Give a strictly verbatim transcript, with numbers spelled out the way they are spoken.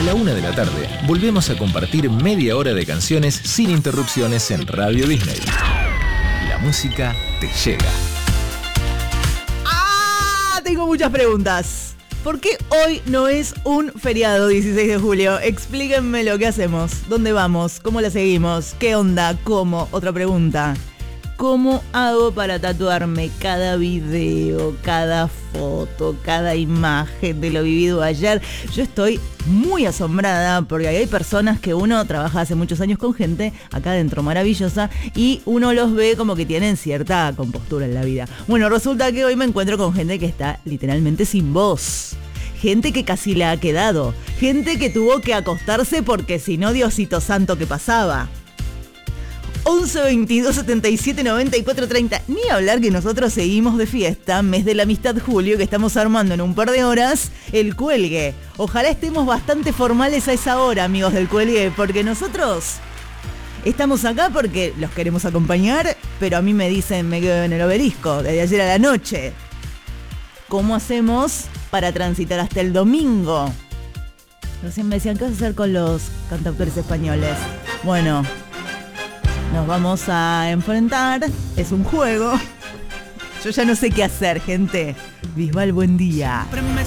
la una de la tarde, volvemos a compartir media hora de canciones sin interrupciones en Radio Disney. La música te llega. ¡Ah! Tengo muchas preguntas. ¿Por qué hoy no es un feriado dieciséis de julio? Explíquenme lo que hacemos. ¿Dónde vamos? ¿Cómo la seguimos? ¿Qué onda? ¿Cómo? Otra pregunta. ¿Cómo hago para tatuarme cada video, cada foto, cada imagen de lo vivido ayer? Yo estoy muy asombrada porque hay personas que uno trabaja hace muchos años con gente acá adentro maravillosa y uno los ve como que tienen cierta compostura en la vida. Bueno, resulta que hoy me encuentro con gente que está literalmente sin voz. Gente que casi le ha quedado. Gente que tuvo que acostarse porque si no, Diosito santo, ¿qué pasaba? once, veintidós, setenta y siete, noventa y cuatro, treinta. Ni hablar que nosotros seguimos de fiesta, mes de la amistad Julio, que estamos armando en un par de horas el cuelgue. Ojalá estemos bastante formales a esa hora, amigos del cuelgue, porque nosotros estamos acá porque los queremos acompañar, pero a mí me dicen me quedo en el obelisco desde ayer a la noche. ¿Cómo hacemos para transitar hasta el domingo? Recién me decían, ¿qué vas a hacer con los cantautores españoles? Bueno, nos vamos a enfrentar, es un juego. Yo ya no sé qué hacer, gente. Bisbal, buen día.